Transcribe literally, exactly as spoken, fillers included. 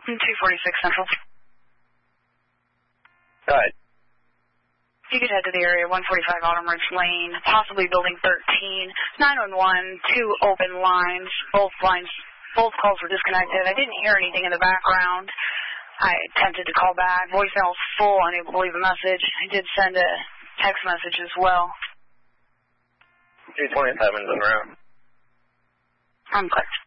two forty-six Central. Go ahead. You could head to the area, one forty-five Autumn Ridge Lane, possibly Building thirteen, nine one one, two open lines. Both lines, both calls were disconnected. I didn't hear anything in the background. I attempted to call back. Voicemail's full, unable to leave a message. I did send a text message as well. two twenty-seven's en route. I'm correct.